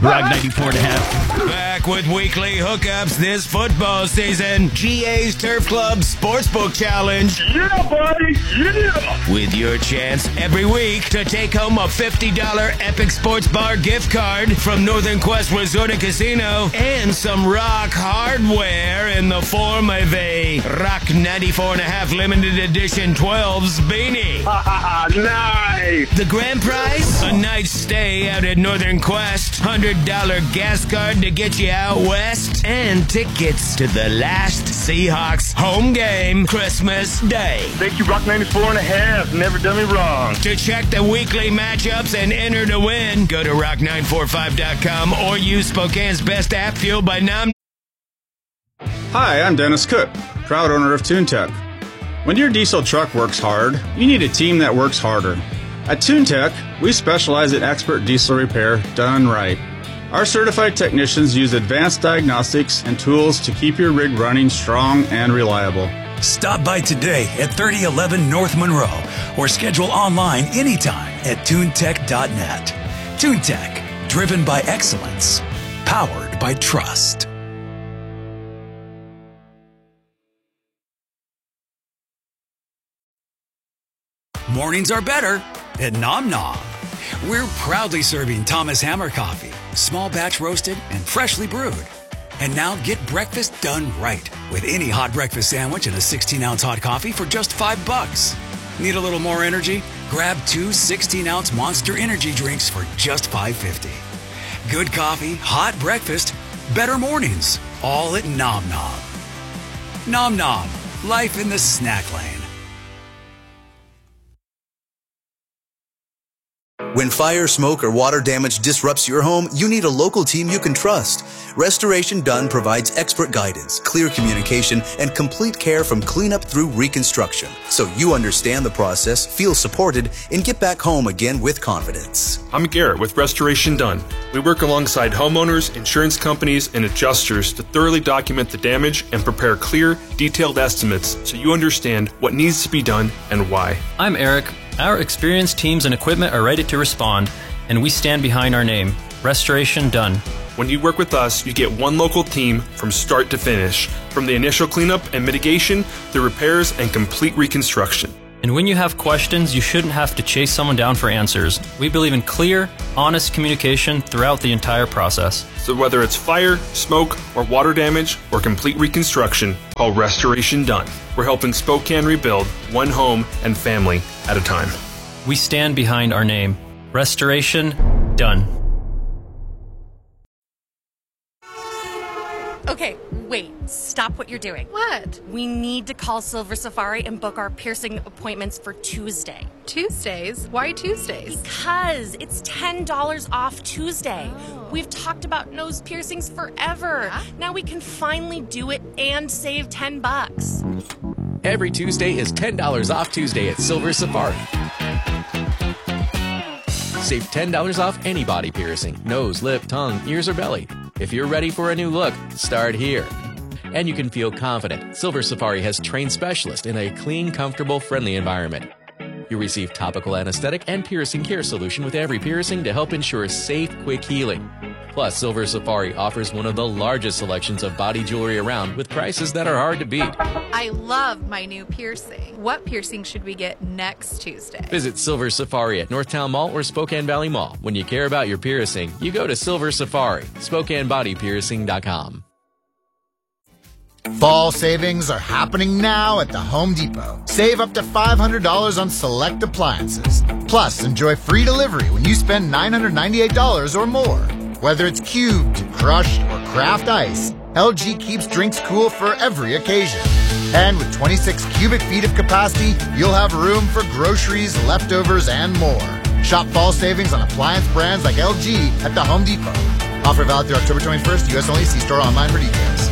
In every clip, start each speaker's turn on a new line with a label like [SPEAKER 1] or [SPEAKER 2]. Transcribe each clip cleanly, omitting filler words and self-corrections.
[SPEAKER 1] Rock 94.5.
[SPEAKER 2] Back with weekly hookups this football season. GA's Turf Club Sportsbook Challenge.
[SPEAKER 3] Yeah, buddy. Yeah.
[SPEAKER 2] With your chance every week to take home a $50 Epic Sports Bar gift card from Northern Quest Resort and Casino and some rock hardware in the form of a Rock 94.5 limited edition 12s beanie.
[SPEAKER 3] Nice.
[SPEAKER 2] The grand prize? A night's stay out at Northern Quest, $100 gas card to get you out west, and tickets to the last Seahawks home game Christmas Day.
[SPEAKER 3] Thank you, Rock 94.5. Never done me wrong.
[SPEAKER 2] To check the weekly matchups and enter to win, go to rock945.com or use Spokane's best app, fueled by Nom.
[SPEAKER 4] Hi, I'm Dennis Cook, proud owner of TuneTech. When your diesel truck works hard, you need a team that works harder. At TuneTech, we specialize in expert diesel repair done right. Our certified technicians use advanced diagnostics and tools to keep your rig running strong and reliable.
[SPEAKER 5] Stop by today at 3011 North Monroe or schedule online anytime at tunetech.net. TuneTech, driven by excellence, powered by trust. Mornings are better at Nom Nom. We're proudly serving Thomas Hammer coffee, small batch roasted and freshly brewed. And now get breakfast done right with any hot breakfast sandwich and a 16-ounce hot coffee for just $5. Need a little more energy? Grab 2 16-ounce Monster Energy drinks for just $5.50. Good coffee, hot breakfast, better mornings, all at Nom Nom. Nom Nom, life in the snack lane.
[SPEAKER 6] When fire, smoke, or water damage disrupts your home, you need a local team you can trust. Restoration Done provides expert guidance, clear communication, and complete care from cleanup through reconstruction. So you understand the process, feel supported, and get back home again with confidence.
[SPEAKER 7] I'm Garrett with Restoration Done. We work alongside homeowners, insurance companies, and adjusters to thoroughly document the damage and prepare clear, detailed estimates so you understand what needs to be done and why.
[SPEAKER 8] I'm Eric. Our experienced teams and equipment are ready to respond, and we stand behind our name, Restoration Done.
[SPEAKER 7] When you work with us, you get one local team from start to finish, from the initial cleanup and mitigation, the repairs, and complete reconstruction.
[SPEAKER 8] And when you have questions, you shouldn't have to chase someone down for answers. We believe in clear, honest communication throughout the entire process.
[SPEAKER 7] So whether it's fire, smoke, or water damage, or complete reconstruction, call Restoration Done. We're helping Spokane rebuild one home and family at a time.
[SPEAKER 8] We stand behind our name, Restoration Done.
[SPEAKER 9] Okay, wait. Stop what you're doing.
[SPEAKER 10] What?
[SPEAKER 9] We need to call Silver Safari and book our piercing appointments for Tuesday.
[SPEAKER 10] Tuesdays? Why Tuesdays?
[SPEAKER 9] Because it's $10 off Tuesday.
[SPEAKER 10] Oh.
[SPEAKER 9] We've talked about nose piercings forever.
[SPEAKER 10] Yeah?
[SPEAKER 9] Now we can finally do it and save $10.
[SPEAKER 11] Every Tuesday is $10 off Tuesday at Silver Safari. Save $10 off any body piercing, nose, lip, tongue, ears, or belly. If you're ready for a new look, start here. And you can feel confident. Silver Safari has trained specialists in a clean, comfortable, friendly environment. You receive topical anesthetic and piercing care solution with every piercing to help ensure safe, quick healing. Plus, Silver Safari offers one of the largest selections of body jewelry around with prices that are hard to beat.
[SPEAKER 10] I love my new piercing. What piercing should we get next Tuesday?
[SPEAKER 11] Visit Silver Safari at Northtown Mall or Spokane Valley Mall. When you care about your piercing, you go to Silver Safari, SpokaneBodyPiercing.com.
[SPEAKER 12] Fall savings are happening now at the Home Depot. Save up to $500 on select appliances. Plus, enjoy free delivery when you spend $998 or more. Whether it's cubed, crushed, or craft ice, LG keeps drinks cool for every occasion. And with 26 cubic feet of capacity, you'll have room for groceries, leftovers, and more. Shop fall savings on appliance brands like LG at the Home Depot. Offer valid through October 21st. U.S. only. See store online for details.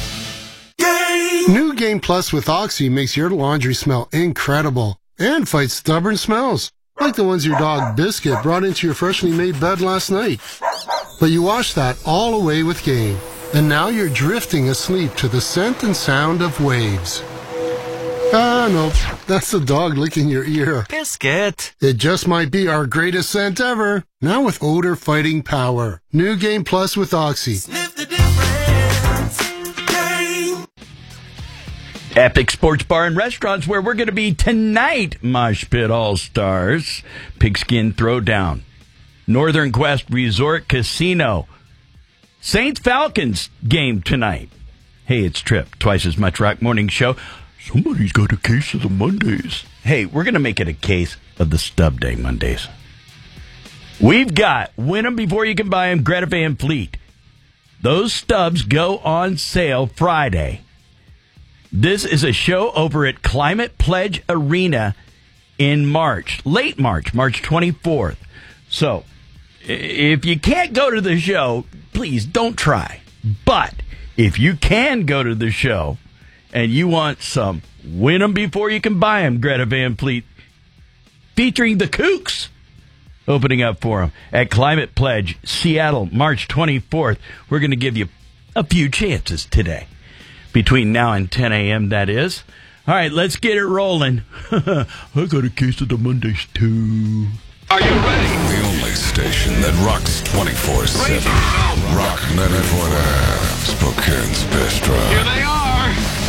[SPEAKER 13] New Game Plus with Oxy makes your laundry smell incredible and fights stubborn smells, like the ones your dog Biscuit brought into your freshly made bed last night. But you wash that all away with Game, and now you're drifting asleep to the scent and sound of waves. Ah, no, that's the dog licking your ear.
[SPEAKER 1] Biscuit.
[SPEAKER 13] It just might be our greatest scent ever. Now with odor fighting power. New Game Plus with Oxy.
[SPEAKER 14] Sniff the difference. Game.
[SPEAKER 15] Epic Sports Bar and Restaurants, where we're going to be tonight. Mosh Pit All-Stars. Pigskin Throwdown. Northern Quest Resort Casino. Saints Falcons game tonight. Hey, it's Trip. Twice as much Rock Morning Show. Somebody's got a case of the Mondays. Hey, we're going to make it a case of the Stub Day Mondays. We've got Win 'em Before You Can Buy 'em, Greta Van Fleet. Those stubs go on sale Friday. This is a show over at Climate Pledge Arena in March, late March, March 24th. So, if you can't go to the show, please don't try. But if you can go to the show and you want some Win 'em Before You Can Buy 'em, Greta Van Fleet, featuring the Kooks, opening up for them at Climate Pledge, Seattle, March 24th. We're going to give you a few chances today. Between now and 10 a.m., that is. All right, let's get it rolling. I got a case of the Mondays, too.
[SPEAKER 16] Are you ready? The only station that rocks 24/7. Rock 94.5, Spokane's best rock.
[SPEAKER 14] Here they are.